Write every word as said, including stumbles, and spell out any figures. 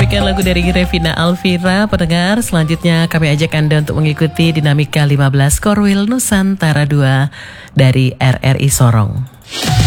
mendengarkan lagu dari Revina Alvira. Pendengar, selanjutnya kami ajak Anda untuk mengikuti dinamika lima belas Korwil Nusantara dua dari R R I Sorong.